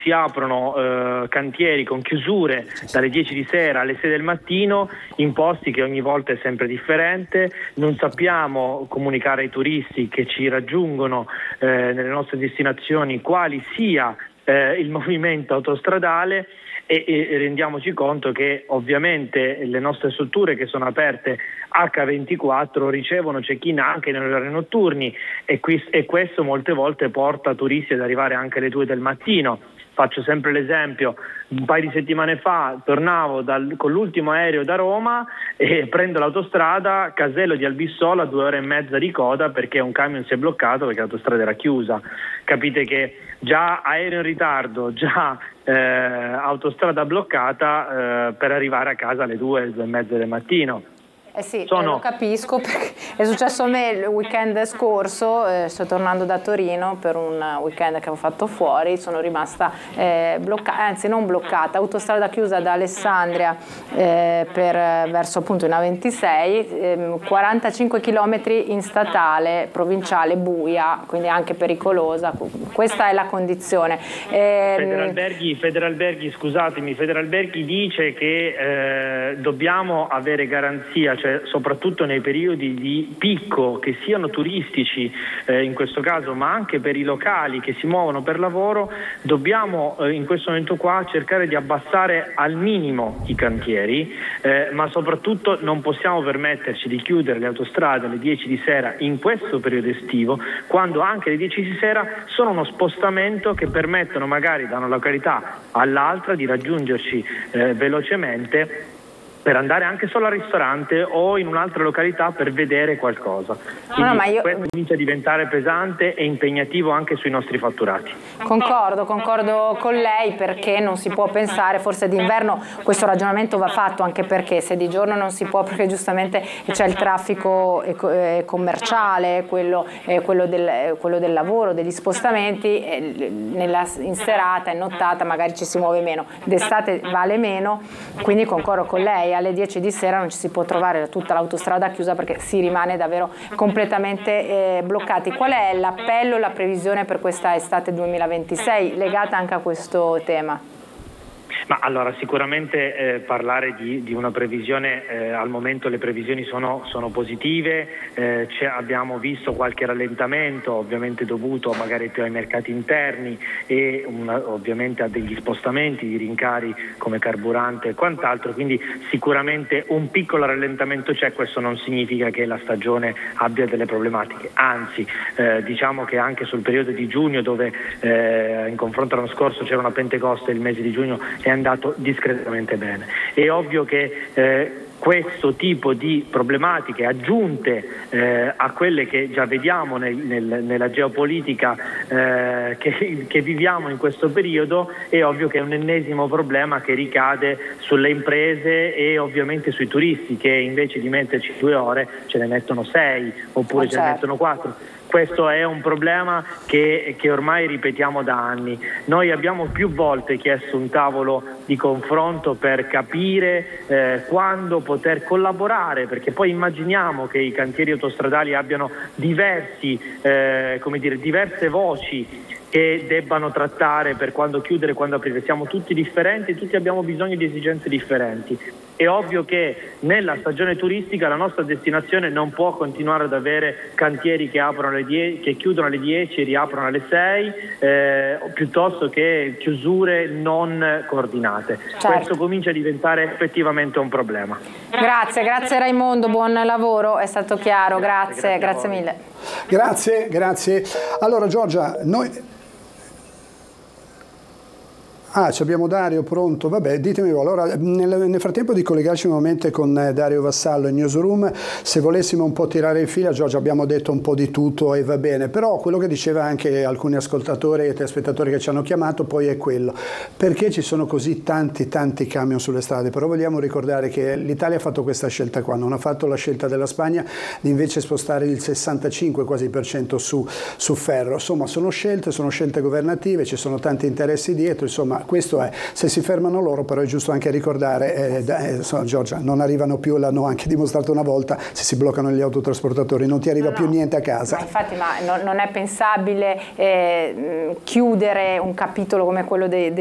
si aprono cantieri con chiusure dalle 10 di sera alle 6 del mattino in posti che ogni volta è sempre differente, non sappiamo comunicare ai turisti che ci raggiungono nelle nostre destinazioni quali sia il movimento autostradale e rendiamoci conto che ovviamente le nostre strutture che sono aperte H24 ricevono check-in anche negli orari notturni e questo molte volte porta turisti ad arrivare anche alle 2 del mattino. Faccio sempre l'esempio, un paio di settimane fa tornavo con l'ultimo aereo da Roma e prendo l'autostrada, casello di Albissola, 2 ore e mezza di coda perché un camion si è bloccato perché l'autostrada era chiusa. Capite che già aereo in ritardo, già autostrada bloccata per arrivare a casa alle 2 e mezza del mattino. Sì, lo capisco perché è successo a me il weekend scorso, sto tornando da Torino per un weekend che avevo fatto fuori, sono rimasta bloccata, anzi non bloccata, autostrada chiusa da Alessandria verso appunto in A26, 45 km in statale, provinciale, buia, quindi anche pericolosa, questa è la condizione. Federalberghi, scusatemi, Federalberghi dice che dobbiamo avere garanzia, cioè soprattutto nei periodi di picco che siano turistici in questo caso ma anche per i locali che si muovono per lavoro, dobbiamo in questo momento qua cercare di abbassare al minimo i cantieri ma soprattutto non possiamo permetterci di chiudere le autostrade alle 10 di sera in questo periodo estivo quando anche le 10 di sera sono uno spostamento che permettono magari da una località all'altra di raggiungerci velocemente per andare anche solo al ristorante o in un'altra località per vedere qualcosa. Quindi questo comincia a diventare pesante e impegnativo anche sui nostri fatturati. Concordo con lei perché non si può pensare, forse d'inverno questo ragionamento va fatto anche perché se di giorno non si può perché giustamente c'è il traffico commerciale, quello del lavoro, degli spostamenti, in serata, in nottata magari ci si muove meno, d'estate vale meno, quindi concordo con lei. Alle 10 di sera non ci si può trovare tutta l'autostrada chiusa perché si rimane davvero completamente bloccati. Qual è l'appello, la previsione per questa estate 2026 legata anche a questo tema? Ma allora sicuramente parlare di una previsione, al momento le previsioni sono positive, abbiamo visto qualche rallentamento ovviamente dovuto magari più ai mercati interni e ovviamente a degli spostamenti di rincari come carburante e quant'altro, quindi sicuramente un piccolo rallentamento c'è, questo non significa che la stagione abbia delle problematiche, anzi diciamo che anche sul periodo di giugno dove in confronto all'anno scorso c'era una Pentecoste, il mese di giugno è andato discretamente bene. È ovvio che questo tipo di problematiche aggiunte a quelle che già vediamo nella geopolitica che viviamo in questo periodo, è ovvio che è un ennesimo problema che ricade sulle imprese e ovviamente sui turisti che invece di metterci 2 ore ce ne mettono 6 oppure ce ne mettono 4. Questo è un problema che ormai ripetiamo da anni. Noi abbiamo più volte chiesto un tavolo di confronto per capire quando poter collaborare, perché poi immaginiamo che i cantieri autostradali abbiano diverse voci che debbano trattare per quando chiudere e quando aprire. Siamo tutti differenti, tutti abbiamo bisogno di esigenze differenti. È ovvio che nella stagione turistica la nostra destinazione non può continuare ad avere cantieri che chiudono alle 10 e riaprono alle 6, piuttosto che chiusure non coordinate. Certo. Questo comincia a diventare effettivamente un problema. Grazie Raimondo, buon lavoro, è stato chiaro, grazie mille. Grazie. Allora Giorgia, noi... abbiamo Dario pronto, vabbè, ditemi voi. Allora, nel frattempo di collegarci nuovamente con Dario Vassallo in Newsroom, se volessimo un po' tirare in fila, Giorgio, abbiamo detto un po' di tutto e va bene, però quello che diceva anche alcuni ascoltatori e telespettatori che ci hanno chiamato poi è quello, perché ci sono così tanti camion sulle strade? Però vogliamo ricordare che l'Italia ha fatto questa scelta qua, non ha fatto la scelta della Spagna di invece spostare il 65 quasi per cento su ferro. Insomma, sono scelte governative, ci sono tanti interessi dietro, insomma insomma questo è. Se si fermano loro però è giusto anche ricordare, Giorgia, non arrivano più, l'hanno anche dimostrato una volta, se si bloccano gli autotrasportatori non ti arriva più niente a casa. Ma infatti non è pensabile chiudere un capitolo come quello